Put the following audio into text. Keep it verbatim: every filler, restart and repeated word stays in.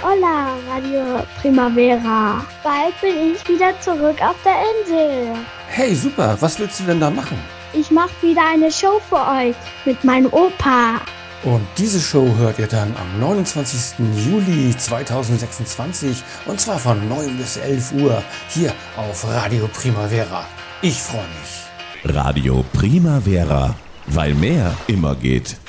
Hola, Radio Primavera. Bald bin ich wieder zurück auf der Insel. Hey, super. Was willst du denn da machen? Ich mache wieder eine Show für euch mit meinem Opa. Und diese Show hört ihr dann am neunundzwanzigsten Juli zweitausendsechsundzwanzig und zwar von neun bis elf Uhr hier auf Radio Primavera. Ich freue mich. Radio Primavera, weil mehr immer geht.